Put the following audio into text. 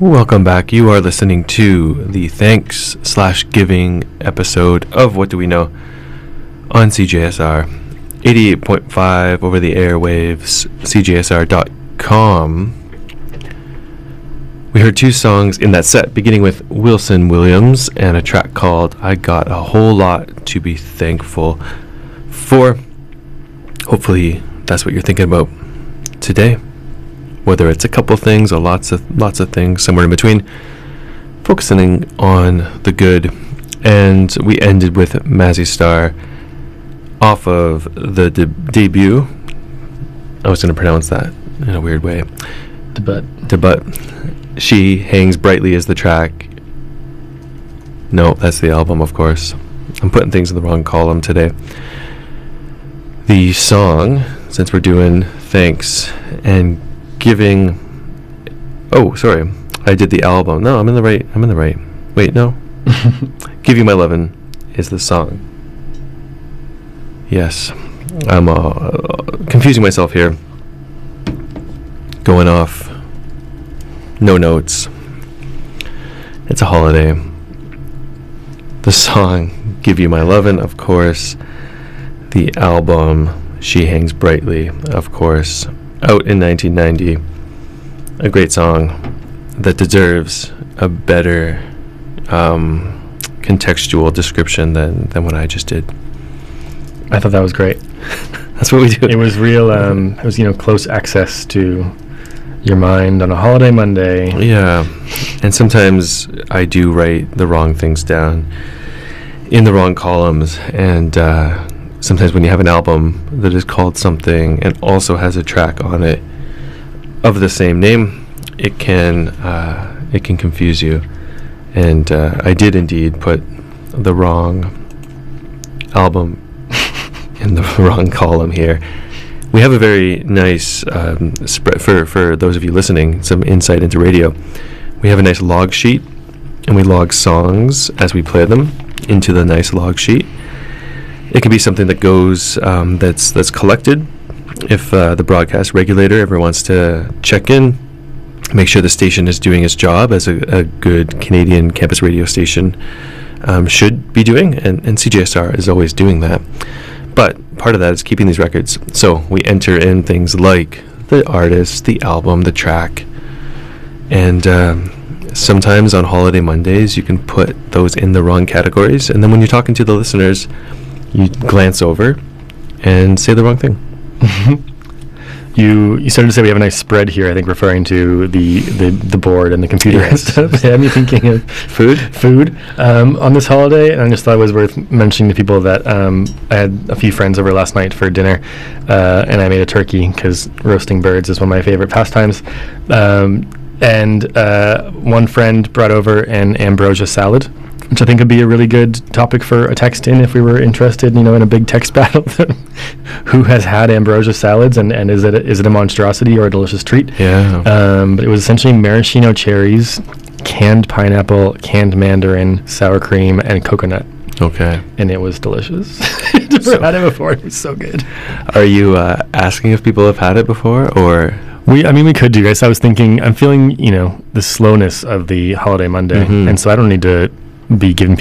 Welcome back. You are listening to the thanks/giving episode of What Do We Know on CJSR 88.5 over the airwaves, CJSR.com. We heard two songs in that set, beginning with Wilson Williams and a track called I Got a Whole Lot to Be Thankful For. Hopefully that's what you're thinking about today. Whether it's a couple things or lots of things, somewhere in between, focusing on the good. And we ended with Mazzy Star off of the debut. I was going to pronounce that in a weird way. Debut. She Hangs Brightly is the track. No, that's the album, of course. I'm putting things in the wrong column today. The song, since we're doing thanks and giving. Oh, sorry. I did the album. No, I'm in the right. Wait, no. Give You My Lovin' is the song. Yes. I'm confusing myself here. Going off. No notes. It's a holiday. The song, Give You My Lovin', of course. The album, She Hangs Brightly, of course. Out in 1990. A great song that deserves a better contextual description than what I just did. I thought that was great. That's what we do. It was real, it was, close access to your mind on a holiday Monday. Yeah. And sometimes I do write the wrong things down in the wrong columns, and sometimes when you have an album that is called something and also has a track on it of the same name, it can confuse you. And I did indeed put the wrong album in the wrong column here. We have a very nice spread for those of you listening, some insight into radio. We have a nice log sheet, and we log songs as we play them into the nice log sheet. It can be something that goes that's collected. If the broadcast regulator ever wants to check in, make sure the station is doing its job as a good Canadian campus radio station should be doing, and CJSR is always doing that. But part of that is keeping these records. So we enter in things like the artist, the album, the track, and sometimes on holiday Mondays you can put those in the wrong categories, and then when you're talking to the listeners, you glance over and say the wrong thing. You started to say we have a nice spread here, I think referring to the board and the computer and stuff. It had me thinking of food on this holiday, and I just thought it was worth mentioning to people that I had a few friends over last night for dinner, and I made a turkey because roasting birds is one of my favorite pastimes. And one friend brought over an ambrosia salad, which I think would be a really good topic for a text in if we were interested, in a big text battle. Who has had ambrosia salads, and is it a monstrosity or a delicious treat? Yeah. But it was essentially maraschino cherries, canned pineapple, canned mandarin, sour cream, and coconut. Okay. And it was delicious. I've never had it before. It was so good. Are you asking if people have had it before, or? We could do, guys. I was thinking, I'm feeling, the slowness of the holiday Monday, and so I don't need to be giving